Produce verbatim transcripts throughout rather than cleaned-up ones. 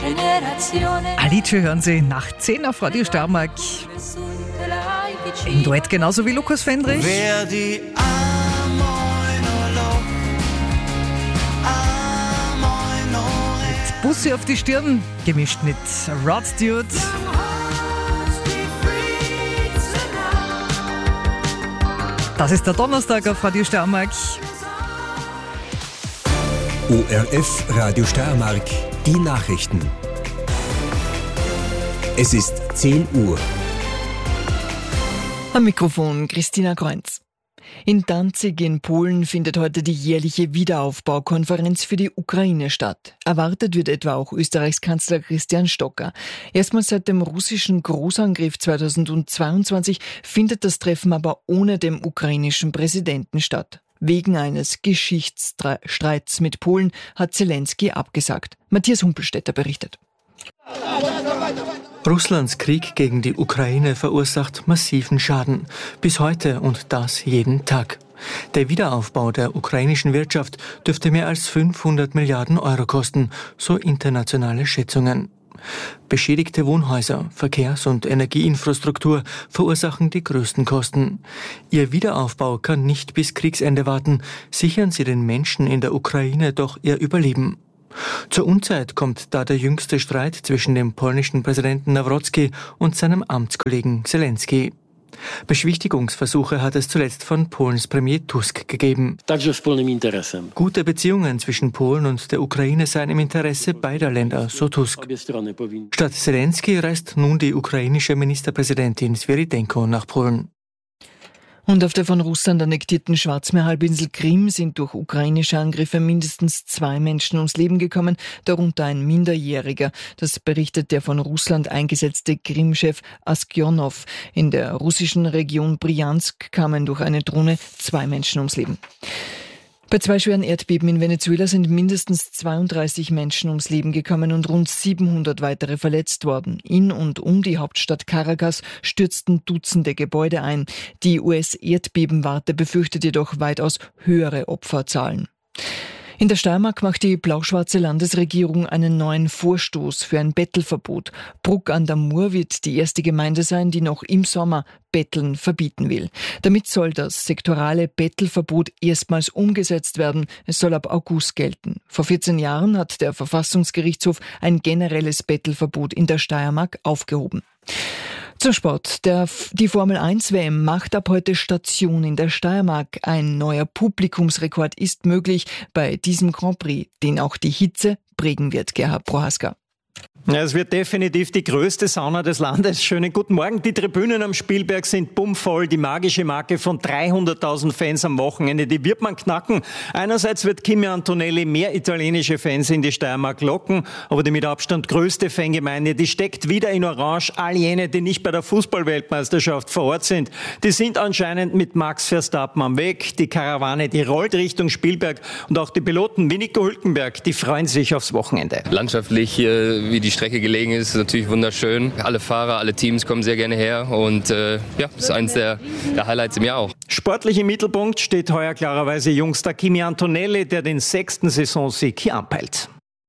Ein Lied hören Sie nach zehn auf Radio Steiermark. Im Duett genauso wie Lukas Fendrich. Wer die Mit Bussi auf die Stirn, gemischt mit Rod Stewart. Das ist der Donnerstag auf Radio Steiermark. O R F Radio Steiermark, die Nachrichten. Es ist zehn Uhr. Am Mikrofon Christina Kreunz. In Danzig in Polen findet heute die jährliche Wiederaufbaukonferenz für die Ukraine statt. Erwartet wird etwa auch Österreichs Kanzler Christian Stocker. Erstmals seit dem russischen Großangriff zweitausendzweiundzwanzig findet das Treffen aber ohne den ukrainischen Präsidenten statt. Wegen eines Geschichtsstreits mit Polen hat Zelensky abgesagt. Matthias Humpelstädter berichtet. Russlands Krieg gegen die Ukraine verursacht massiven Schaden. Bis heute und das jeden Tag. Der Wiederaufbau der ukrainischen Wirtschaft dürfte mehr als fünfhundert Milliarden Euro kosten, so internationale Schätzungen. Beschädigte Wohnhäuser, Verkehrs- und Energieinfrastruktur verursachen die größten Kosten. Ihr Wiederaufbau kann nicht bis Kriegsende warten. Sichern Sie den Menschen in der Ukraine doch ihr Überleben. Zur Unzeit kommt da der jüngste Streit zwischen dem polnischen Präsidenten Nawrocki und seinem Amtskollegen Zelensky. Beschwichtigungsversuche hat es zuletzt von Polens Premier Tusk gegeben. Gute Beziehungen zwischen Polen und der Ukraine seien im Interesse beider Länder, so Tusk. Statt Zelensky reist nun die ukrainische Ministerpräsidentin Sviridenko nach Polen. Und auf der von Russland annektierten Schwarzmeerhalbinsel Krim sind durch ukrainische Angriffe mindestens zwei Menschen ums Leben gekommen, darunter ein Minderjähriger. Das berichtet der von Russland eingesetzte Krim-Chef Askionov. In der russischen Region Bryansk kamen durch eine Drohne zwei Menschen ums Leben. Bei zwei schweren Erdbeben in Venezuela sind mindestens zweiunddreißig Menschen ums Leben gekommen und rund siebenhundert weitere verletzt worden. In und um die Hauptstadt Caracas stürzten Dutzende Gebäude ein. Die U S-Erdbebenwarte befürchtet jedoch weitaus höhere Opferzahlen. In der Steiermark macht die blau-schwarze Landesregierung einen neuen Vorstoß für ein Bettelverbot. Bruck an der Mur wird die erste Gemeinde sein, die noch im Sommer Betteln verbieten will. Damit soll das sektorale Bettelverbot erstmals umgesetzt werden. Es soll ab August gelten. Vor vierzehn Jahren hat der Verfassungsgerichtshof ein generelles Bettelverbot in der Steiermark aufgehoben. Zum Sport. Der, die Formel eins W M macht ab heute Station in der Steiermark. Ein neuer Publikumsrekord ist möglich bei diesem Grand Prix, den auch die Hitze prägen wird, Gerhard Prohaska. Ja, es wird definitiv die größte Sauna des Landes. Schönen guten Morgen. Die Tribünen am Spielberg sind bummvoll. Die magische Marke von dreihunderttausend Fans am Wochenende, die wird man knacken. Einerseits wird Kimi Antonelli mehr italienische Fans in die Steiermark locken, aber die mit Abstand größte Fangemeinde, die steckt wieder in Orange. All jene, die nicht bei der Fußballweltmeisterschaft vor Ort sind, die sind anscheinend mit Max Verstappen am Weg. Die Karawane, die rollt Richtung Spielberg und auch die Piloten wie Nico Hülkenberg, die freuen sich aufs Wochenende. Landschaftlich, äh, wie die Strecke gelegen ist, ist natürlich wunderschön. Alle Fahrer, alle Teams kommen sehr gerne her und äh, ja, ist eines der, der Highlights im Jahr auch. Sportlich im Mittelpunkt steht heuer klarerweise Jungster Kimi Antonelli, der den sechsten Saisonsieg hier anpeilt.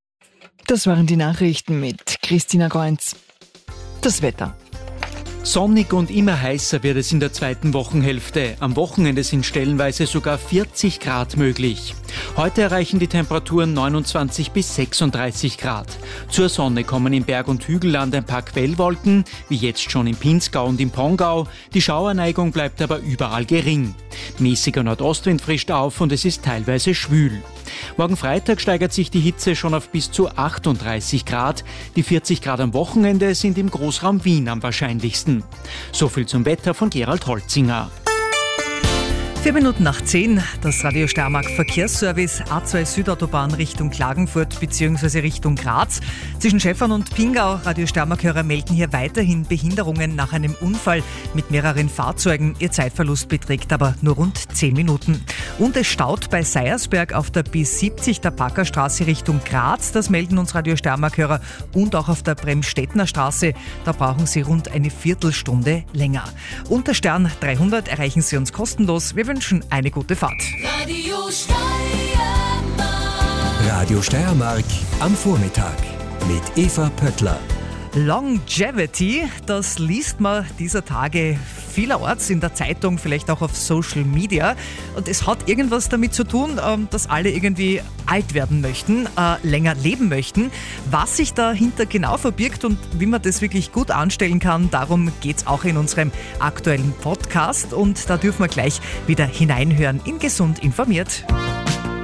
Das waren die Nachrichten mit Christina Kreunz. Das Wetter. Sonnig und immer heißer wird es in der zweiten Wochenhälfte. Am Wochenende sind stellenweise sogar vierzig Grad möglich. Heute erreichen die Temperaturen neunundzwanzig bis sechsunddreißig Grad. Zur Sonne kommen im Berg- und Hügelland ein paar Quellwolken, wie jetzt schon im Pinzgau und im Pongau. Die Schauerneigung bleibt aber überall gering. Mäßiger Nordostwind frischt auf und es ist teilweise schwül. Morgen Freitag steigert sich die Hitze schon auf bis zu achtunddreißig Grad. Die vierzig Grad am Wochenende sind im Großraum Wien am wahrscheinlichsten. So viel zum Wetter von Gerald Holzinger. Vier Minuten nach zehn, das Radio Steiermark Verkehrsservice, A zwei Südautobahn Richtung Klagenfurt bzw. Richtung Graz. Zwischen Schäffern und Pingau, Radio Steiermark-Hörer melden hier weiterhin Behinderungen nach einem Unfall mit mehreren Fahrzeugen. Ihr Zeitverlust beträgt aber nur rund zehn Minuten. Und es staut bei Seiersberg auf der B siebzig der Packerstraße Richtung Graz. Das melden uns Radio Steiermark-Hörer. Und auch auf der Bremstettner Straße, da brauchen Sie rund eine Viertelstunde länger. Unter Stern dreihundert erreichen Sie uns kostenlos. Wir wünschen eine gute Fahrt. Radio Steiermark. Radio Steiermark am Vormittag. mit Eva Pöttler. Longevity, das liest man dieser Tage vielerorts in der Zeitung, vielleicht auch auf Social Media. Und es hat irgendwas damit zu tun, dass alle irgendwie alt werden möchten, länger leben möchten. Was sich dahinter genau verbirgt und wie man das wirklich gut anstellen kann, darum geht es auch in unserem aktuellen Podcast. Und da dürfen wir gleich wieder hineinhören in Gesund informiert.